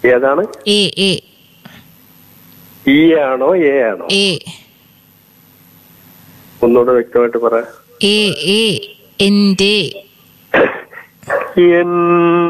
ഏതാണ്? A A E ആണോ A ആണോ? എ. ഒന്നുകൂടെ വ്യക്തമായിട്ട് പറ. എ എ എന്റെ.